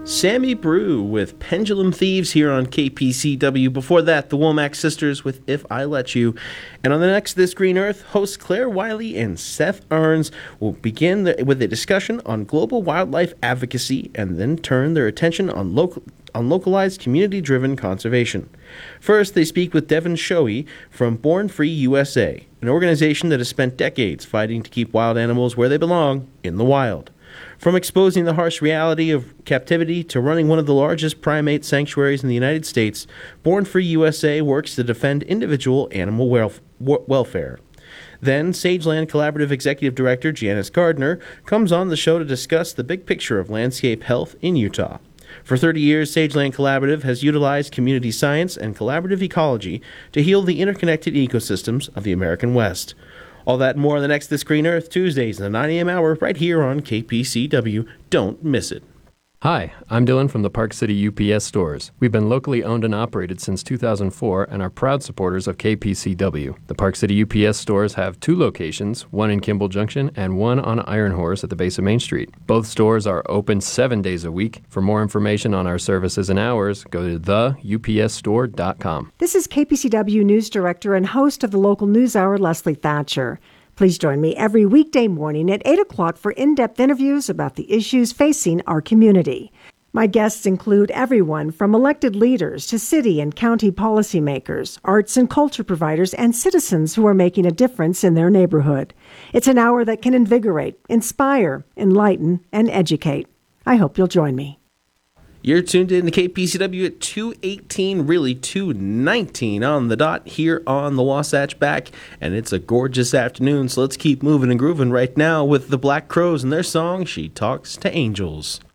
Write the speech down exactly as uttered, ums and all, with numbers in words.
Sammy Brew with Pendulum Thieves here on K P C W. Before that, the Womack Sisters with If I Let You. And on the next This Green Earth, hosts Claire Wiley and Seth Arns will begin the, with a discussion on global wildlife advocacy and then turn their attention on local on localized community-driven conservation. First, they speak with Devin Shoei from Born Free U S A, an organization that has spent decades fighting to keep wild animals where they belong, in the wild. From exposing the harsh reality of captivity to running one of the largest primate sanctuaries in the United States, Born Free U S A works to defend individual animal welf- welfare. Then, Sageland Collaborative Executive Director Janice Gardner comes on the show to discuss the big picture of landscape health in Utah. For thirty years, Sageland Collaborative has utilized community science and collaborative ecology to heal the interconnected ecosystems of the American West. All that and more on the next This Green Earth, Tuesdays in the nine a.m. hour, right here on K P C W. Don't miss it. Hi, I'm Dylan from the Park City U P S stores. We've been locally owned and operated since two thousand four and are proud supporters of K P C W. The Park City U P S stores have two locations, one in Kimball Junction and one on Iron Horse at the base of Main Street. Both stores are open seven days a week. For more information on our services and hours, go to the U P S store dot com. This is K P C W News Director and host of the local news hour, Leslie Thatcher. Please join me every weekday morning at eight o'clock for in-depth interviews about the issues facing our community. My guests include everyone from elected leaders to city and county policymakers, arts and culture providers, and citizens who are making a difference in their neighborhood. It's an hour that can invigorate, inspire, enlighten, and educate. I hope you'll join me. You're tuned in to K P C W at two eighteen, really two nineteen on the dot here on the Wasatch Back, and it's a gorgeous afternoon, so let's keep moving and grooving right now with the Black Crowes and their song, She Talks to Angels.